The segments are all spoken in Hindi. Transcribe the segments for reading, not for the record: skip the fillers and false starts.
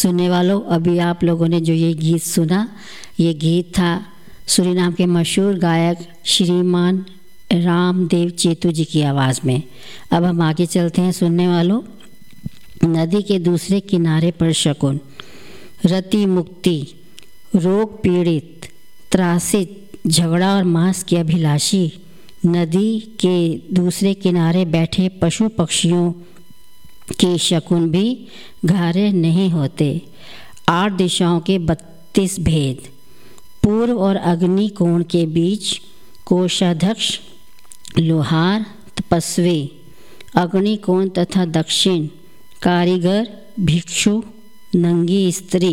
सुनने वालों, अभी आप लोगों ने जो ये गीत सुना, ये गीत था सूरीनाम के मशहूर गायक श्रीमान रामदेव चेतू जी की आवाज़ में। अब हम आगे चलते हैं सुनने वालों। नदी के दूसरे किनारे पर शकुन, रति मुक्ति, रोग पीड़ित, त्रासित, झगड़ा और मांस के अभिलाषी, नदी के दूसरे किनारे बैठे पशु पक्षियों के शकुन भी घारे नहीं होते। 8 दिशाओं के 32 भेद, पूर्व और अग्नि कोण के बीच कोषाध्यक्ष, लोहार, तपस्वी, अग्नि कोण तथा दक्षिण, कारीगर, भिक्षु, नंगी स्त्री,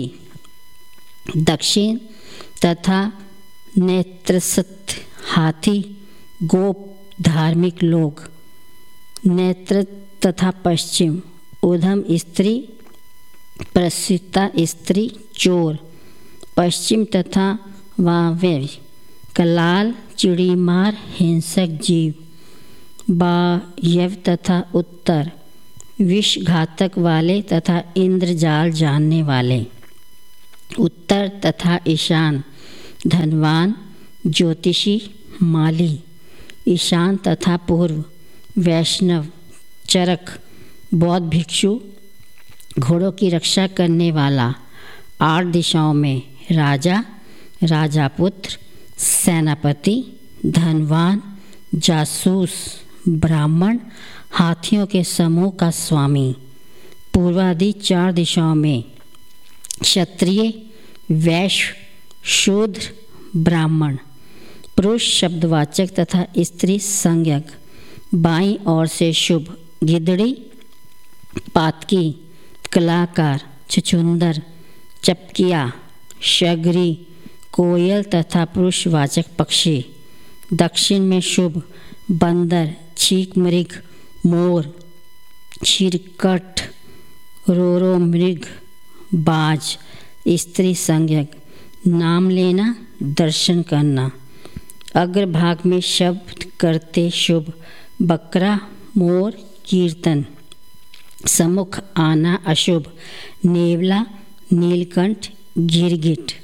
दक्षिण तथा नेत्रसत, हाथी, गोप, धार्मिक लोग, नेत्र तथा पश्चिम, ऊधम स्त्री, प्रसिद्धा स्त्री, चोर, पश्चिम तथा वायव्य, कलाल, चिड़ीमार, हिंसक जीव, वायव्य तथा उत्तर, विषघातक वाले तथा इंद्रजाल जानने वाले, उत्तर तथा ईशान, धनवान, ज्योतिषी, माली, ईशान तथा पूर्व, वैष्णव, चरक, बौद्ध भिक्षु, घोड़ों की रक्षा करने वाला, 8 दिशाओं में राजा, राजापुत्र, सेनापति, धनवान, जासूस, ब्राह्मण, हाथियों के समूह का स्वामी, पूर्वादि 4 दिशाओं में क्षत्रिय, वैश्य, शूद्र, ब्राह्मण, पुरुष शब्दवाचक तथा स्त्री संज्ञक, बाईं ओर से शुभ, गिदड़ी, पातकी, कलाकार, छछूंदर, चपकिया, शगरी, कोयल तथा पुरुषवाचक पक्षी, दक्षिण में शुभ, बंदर, छीक मृग, मोर, छिरकट, रोरो मृग, बाज, स्त्री संज्ञक, नाम लेना, दर्शन करना, अग्रभाग में शब्द करते शुभ, बकरा, मोर, कीर्तन, सम्मुख आना अशुभ, नेवला, नीलकंठ, गिरगिट।